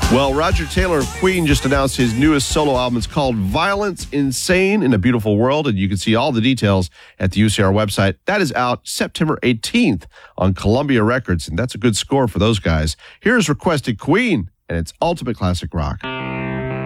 Well, Roger Taylor of Queen just announced his newest solo album. It's called Violence Insane in a Beautiful World, and you can see all the details at the UCR website. That is out September 18th on Columbia Records, and that's a good score for those guys. Here's Requested Queen, and it's ultimate classic rock.